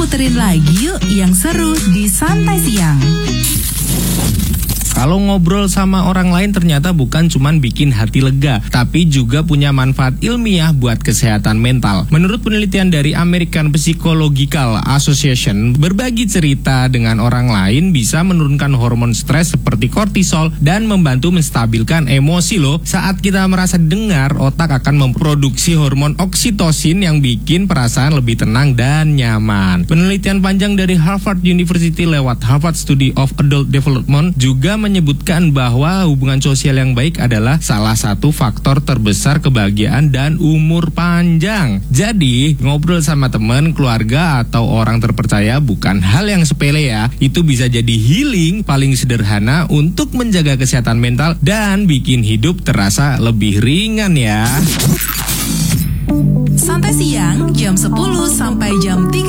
puterin lagi yuk yang seru di Santai Siang. Kalau ngobrol sama orang lain ternyata bukan cuman bikin hati lega, tapi juga punya manfaat ilmiah buat kesehatan mental. Menurut penelitian dari American Psychological Association, berbagi cerita dengan orang lain bisa menurunkan hormon stres seperti kortisol dan membantu menstabilkan emosi loh. Saat kita merasa dengar, otak akan memproduksi hormon oksitosin yang bikin perasaan lebih tenang dan nyaman. Penelitian panjang dari Harvard University lewat Harvard Study of Adult Development juga menyebutkan bahwa hubungan sosial yang baik adalah salah satu faktor terbesar kebahagiaan dan umur panjang. Jadi, ngobrol sama teman, keluarga, atau orang terpercaya bukan hal yang sepele ya. Itu bisa jadi healing paling sederhana untuk menjaga kesehatan mental dan bikin hidup terasa lebih ringan ya. Santai Siang jam 10 sampai jam 3